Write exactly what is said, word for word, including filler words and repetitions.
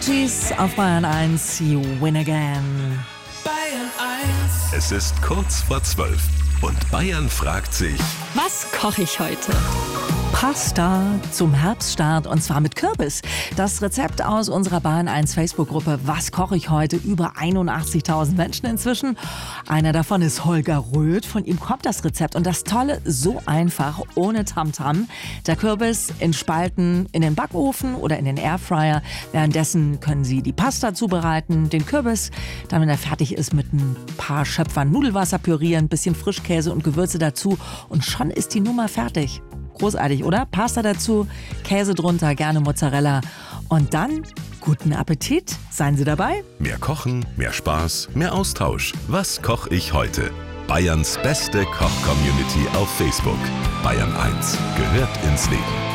Cheese auf Bayern eins, You Win Again. Bayern eins. Es ist kurz vor zwölf und Bayern fragt sich: Was koche ich heute? Pasta zum Herbststart und zwar mit Kürbis. Das Rezept aus unserer Bayern eins Facebook-Gruppe Was koche ich heute? Über einundachtzigtausend Menschen inzwischen. Einer davon ist Holger Röth. Von ihm kommt das Rezept. Und das Tolle, so einfach, ohne Tamtam. Der Kürbis in Spalten in den Backofen oder in den Airfryer. Währenddessen können Sie die Pasta zubereiten, den Kürbis, dann, wenn er fertig ist, mit ein paar Schöpfern Nudelwasser pürieren, ein bisschen Frischkäse und Gewürze dazu. Und schon ist die Nummer fertig. Großartig, oder? Pasta dazu, Käse drunter, gerne Mozzarella. Und dann guten Appetit. Seien Sie dabei? Mehr Kochen, mehr Spaß, mehr Austausch. Was koche ich heute? Bayerns beste Koch-Community auf Facebook. Bayern eins gehört ins Leben.